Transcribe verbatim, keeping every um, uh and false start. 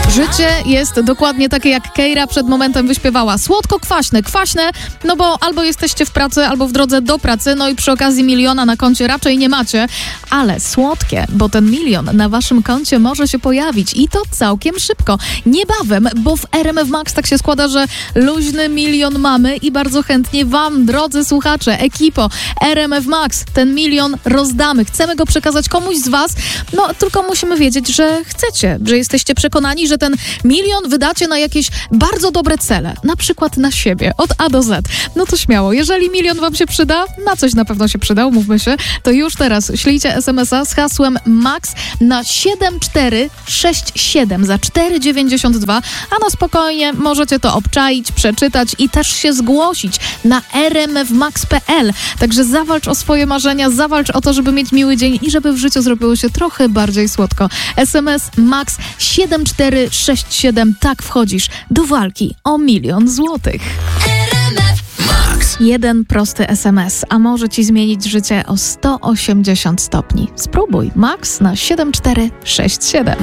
Życie jest dokładnie takie, jak Keira przed momentem wyśpiewała. Słodko-kwaśne, kwaśne, no bo albo jesteście w pracy, albo w drodze do pracy, no i przy okazji miliona na koncie raczej nie macie, ale słodkie, bo ten milion na waszym koncie może się pojawić i to całkiem szybko. Niebawem, bo w R M F Max tak się składa, że luźny milion mamy i bardzo chętnie wam, drodzy słuchacze, ekipo R M F Max, ten milion rozdamy. Chcemy go przekazać komuś z was, no tylko musimy wiedzieć, że chcecie, że jesteście przekonani, że ten milion wydacie na jakieś bardzo dobre cele, na przykład na siebie, od A do Z. No to śmiało, jeżeli milion wam się przyda, na coś na pewno się przyda, umówmy się, to już teraz ślijcie es em es a z hasłem MAX na siedem cztery sześć siedem za cztery dziewięćdziesiąt dwa, a na spokojnie możecie to obczaić, przeczytać i też się zgłosić na r m f max kropka p l. Także zawalcz o swoje marzenia, zawalcz o to, żeby mieć miły dzień i żeby w życiu zrobiło się trochę bardziej słodko. es em es MAX siedem cztery sześć siedem, tak wchodzisz do walki o milion złotych. Jeden prosty es em es, a może ci zmienić życie o sto osiemdziesiąt stopni. Spróbuj. Max na siedem cztery sześć siedem.